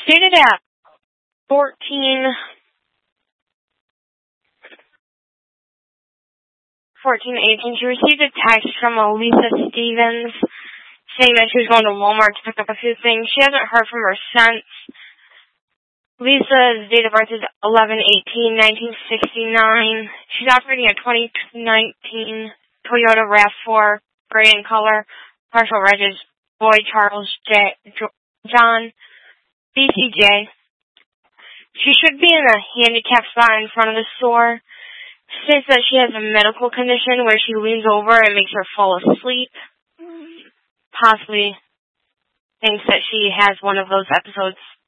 Stated at 14:18, she received a text from Lisa Stevens saying that she was going to Walmart to pick up a few things. She hasn't heard from her since. Lisa's date of birth is 11/18/1969. She's operating a 2019 Toyota RAV4, gray in color. Partial reg is Boyd Charles John, BCJ. She should be in a handicapped spot in front of the store. States that she has a medical condition where she leans over and makes her fall asleep. Possibly thinks that she has one of those episodes